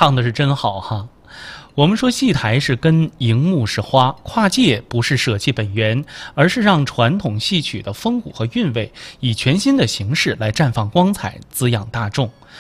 唱的是真好哈。我们说戏台是根，荧幕是花，跨界不是舍弃本源，而是让传统戏曲的风骨和韵味以全新的形式来绽放光彩，滋养大众。